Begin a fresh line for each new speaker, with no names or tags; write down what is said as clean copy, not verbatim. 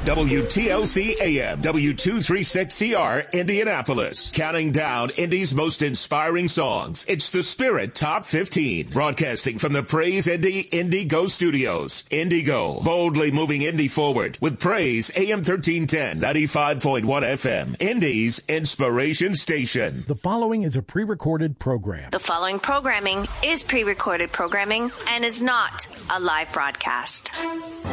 WTLC AM, W236CR, Indianapolis. Counting down Indy's most inspiring songs. It's the Spirit Top 15. Broadcasting from the Praise Indy Indigo Studios. Indigo, boldly moving Indy forward with Praise AM 1310, 95.1 FM. Indy's inspiration station.
The following is a pre-recorded program.
The following programming is pre-recorded programming and is not a live broadcast.